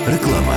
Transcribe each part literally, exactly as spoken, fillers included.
Реклама.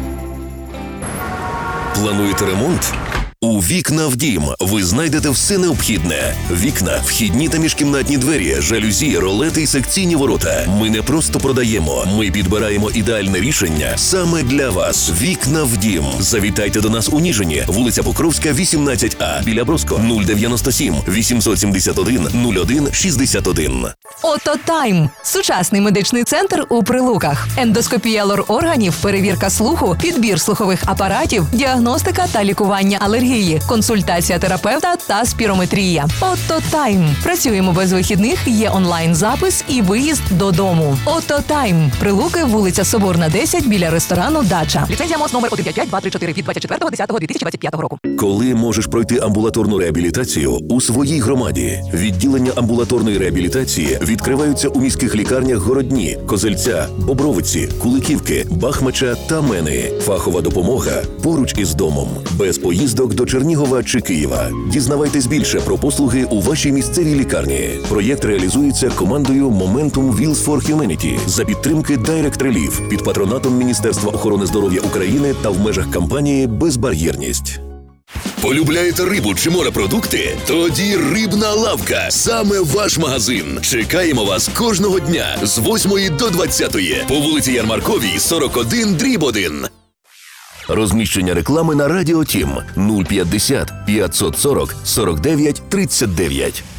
Плануєте ремонт? У «Вікна в дім» ви знайдете все необхідне. Вікна, вхідні та міжкімнатні двері, жалюзі, ролети і секційні ворота. Ми не просто продаємо, ми підбираємо ідеальне рішення саме для вас. «Вікна в дім». Завітайте до нас у Ніжині, вулиця Покровська, вісімнадцять А, біля Броско, нуль дев'яносто сім вісімсот сімдесят один нуль один шістдесят один. Ототайм – сучасний медичний центр у Прилуках. Ендоскопія лор-органів, перевірка слуху, підбір слухових апаратів, діагностика та лікування алергії, консультація терапевта та спірометрія. Ототайм. Працюємо без вихідних, є онлайн-запис і виїзд додому. Ототайм. Прилуки, вулиця Соборна, десять, біля ресторану «Дача». Ліцензія МОЗ номер один п'ять п'ять два три чотири від двадцять четвертого лютого дві тисячі двадцять п'ятого року. Коли можеш пройти амбулаторну реабілітацію у своїй громаді? Відділення амбулаторної реабілітації відкриваються у міських лікарнях Городні, Козельця, Бобровиці, Куликівки, Бахмача та Мени. Фахова допомога поруч із домом. Без поїздок до Чернігова чи Києва. Дізнавайтесь більше про послуги у вашій місцевій лікарні. Проєкт реалізується командою Momentum Wheels for Humanity за підтримки Direct Relief під патронатом Міністерства охорони здоров'я України та в межах кампанії «Безбар'єрність». Полюбляєте рибу чи морепродукти? Тоді «Рибна лавка» – саме ваш магазин. Чекаємо вас кожного дня з восьмої до двадцятої по вулиці Ярмарковій, сорок один дріб один. Розміщення реклами на Радіо Тім нуль п'ятдесят п'ятсот сорок сорок дев'ять тридцять дев'ять.